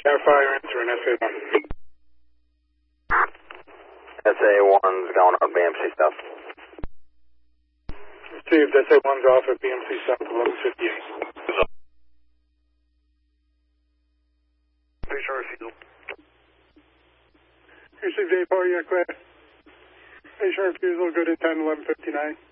Fire answering SA1. SA1's going on BMC stuff. Received, SA1's off at BMC South 1158. Pretty sure refusal. Received A4, yeah, clear. Pretty sure refusal, good at 10 1159.